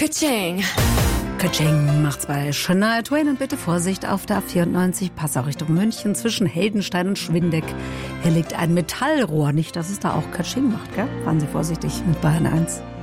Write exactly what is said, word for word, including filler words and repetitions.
Ka-ching. Ka-ching macht's bei Shania Twain und bitte Vorsicht auf der A vierundneunzig, Passau Richtung München zwischen Heldenstein und Schwindeck. Hier liegt ein Metallrohr, nicht, dass es da auch Ka-ching macht, gell? Fahren Sie vorsichtig mit Bayern eins.